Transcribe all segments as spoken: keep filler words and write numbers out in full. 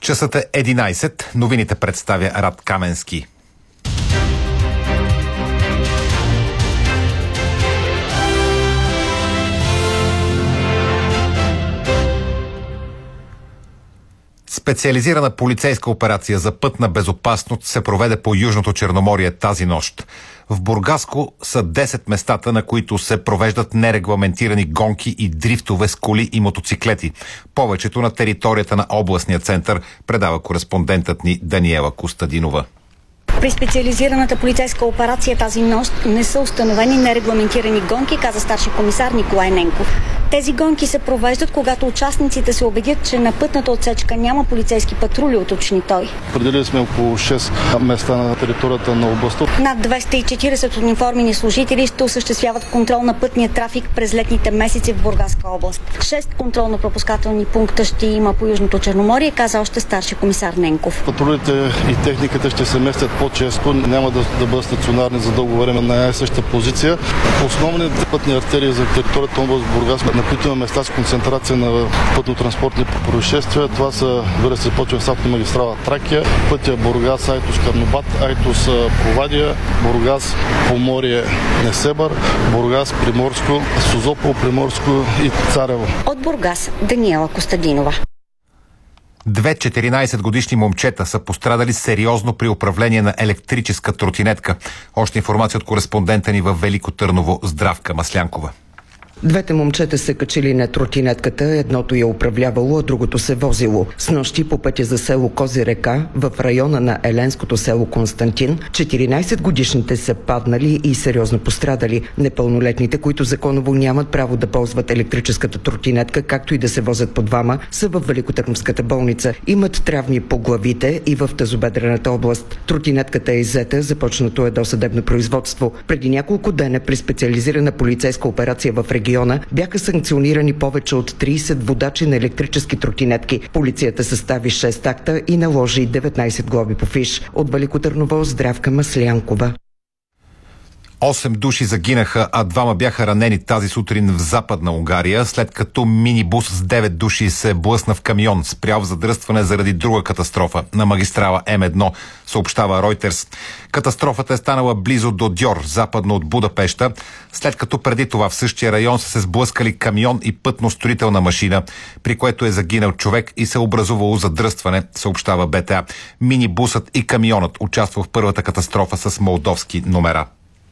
Часът е единайсет. Новините представя Рад Каменски. Специализирана полицейска операция за пътна безопасност се проведе по Южното Черноморие тази нощ. В Бургаско са десет местата, на които се провеждат нерегламентирани гонки и дрифтове с коли и мотоциклети. Повечето на територията на областния център, предава кореспондентът ни Даниела Костадинова. При специализираната полицейска операция тази нощ не са установени нерегламентирани гонки, каза старши комисар Николай Ненков. Тези гонки се провеждат, когато участниците се убедят, че на пътната отсечка няма полицейски патрули, уточни той. Определили сме около шест места на територията на областта. Над двеста и четирийсет униформени служители ще осъществяват контрол на пътния трафик през летните месеци в Бургаска област. Шест контролно-пропускателни пункта ще има по Южното Черноморие, каза още старши комисар Ненков. Патрулите и техниката ще се местят по-често, няма да, да бъдат стационарни за дълго време на една и съща позиция. Основните пътни артерии за територията на област Бургас, на които има места с концентрация на пътно-транспортни происшествия. Това са, вира се, почва с автомагистрала Тракия, пътя Бургас, Айтос, Карнобат, Айтос, Провадия, Бургас, Поморие, Несебър, Бургас, Приморско, Созопол, Приморско и Царево. От Бургас, Даниела Костадинова. Две четиринайсетгодишни момчета са пострадали сериозно при управление на електрическа тротинетка. Още информация от кореспондента ни във Велико Търново, Здравка Маслянкова. Двете момчета са качили на тротинетката, едното я управлявало, а другото се возило. Снощи по пътя за село Кози река, в района на еленското село Константин, четиринайсетгодишните са паднали и сериозно пострадали. Непълнолетните, които законово нямат право да ползват електрическата тротинетка, както и да се возят по двама, са в Великотърновската болница. Имат травми по главите и в тазобедрената област. Тротинетката е иззета, започнато е досъдебно производство. Преди няколко дена при специализирана полицейска операция в региона бяха санкционирани повече от трийсет водачи на електрически тротинетки. Полицията състави шест акта и наложи деветнайсет глоби по фиш. От Велико Търново, Здравка Маслянкова. Осем души загинаха, а двама бяха ранени тази сутрин в Западна Унгария, след като минибус с девет души се блъсна в камион, спрял в задръстване заради друга катастрофа на магистрала М едно, съобщава Ройтерс. Катастрофата е станала близо до Дьор, западно от Будапеща, след като преди това в същия район са се сблъскали камион и пътно-строителна машина, при което е загинал човек и се образувало задръстване, съобщава Б Т А. Минибусът и камионът участва в първата катастрофа с молдовски номера.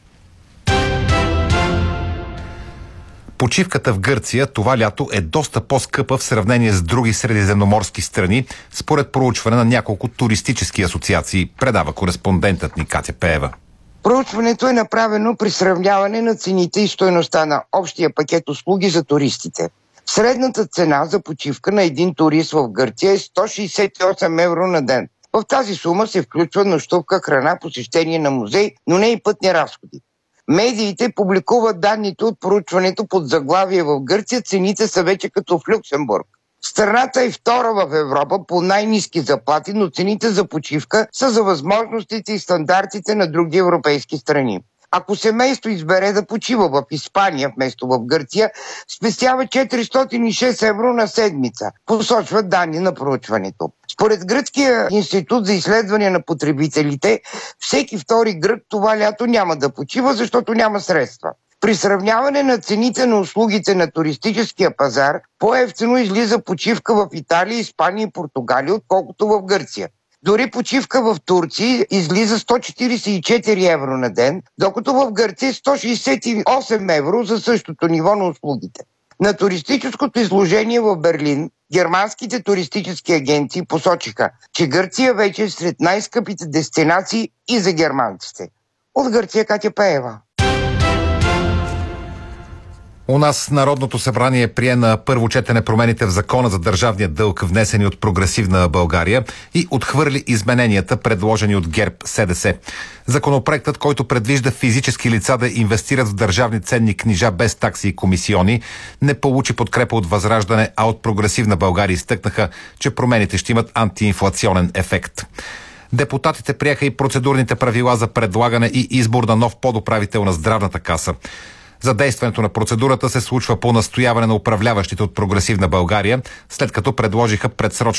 Почивката в Гърция това лято е доста по-скъпа в сравнение с други средиземноморски страни, според проучване на няколко туристически асоциации, предава кореспондентът ни Катя Пеева. Проучването е направено при сравняване на цените и стойността на общия пакет услуги за туристите. Средната цена за почивка на един турист в Гърция е сто шейсет и осем евро на ден. В тази сума се включва нощувка, храна, посещение на музей, но не и пътни разходи. Медиите публикуват данните от проучването под заглавие: в Гърция цените са вече като в Люксембург. Страната е втора в Европа по най-ниски заплати, но цените за почивка са за възможностите и стандартите на други европейски страни. Ако семейство избере да почива в Испания вместо в Гърция, спестява четиристотин и шест евро на седмица, посочват данни на проучването. Според Гръцкия институт за изследване на потребителите, всеки втори грък това лято няма да почива, защото няма средства. При сравняване на цените на услугите на туристическия пазар, по-евтино излиза почивка в Италия, Испания и Португалия, отколкото в Гърция. Дори почивка в Турция излиза сто четирийсет и четири евро на ден, докато в Гърция е сто шейсет и осем евро за същото ниво на услугите. На туристическото изложение в Берлин германските туристически агенции посочиха, че Гърция вече е сред най-скъпите дестинации и за германците. От Гърция Катя Пеева. У нас Народното събрание прие на първо четене промените в Закона за държавния дълг, внесени от Прогресивна България, и отхвърли измененията, предложени от ГЕРБ С Д С. Законопроектът, който предвижда физически лица да инвестират в държавни ценни книжа без такси и комисиони, не получи подкрепа от Възраждане, а от Прогресивна България изтъкнаха, че промените ще имат антиинфлационен ефект. Депутатите приеха и процедурните правила за предлагане и избор на нов подуправител на Здравната каса. Задействането на процедурата се случва по настояване на управляващите от Прогресивна България, след като предложиха предсрочно